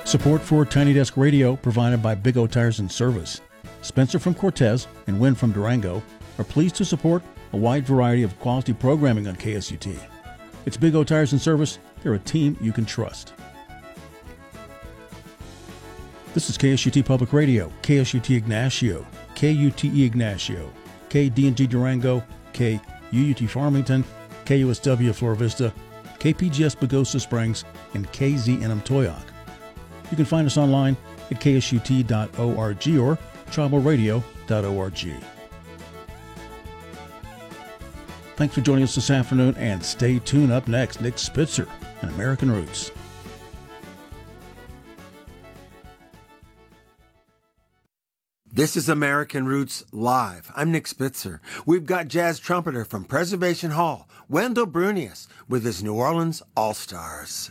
Support for Tiny Desk Radio provided by Big O Tires and Service. Spencer from Cortez and Wynn from Durango are pleased to support a wide variety of quality programming on KSUT. It's Big O Tires and Service. They're a team you can trust. This is KSUT Public Radio, KSUT Ignacio, KUTE Ignacio, KDNG Durango, KUUT Farmington, KUSW Flora Vista, KPGS Pagosa Springs, and KZNM Toyoc. You can find us online at ksut.org or tribalradio.org. Thanks for joining us this afternoon, and stay tuned. Up next, Nick Spitzer and American Roots. This is American Roots Live. I'm Nick Spitzer. We've got jazz trumpeter from Preservation Hall, Wendell Brunius, with his New Orleans All-Stars.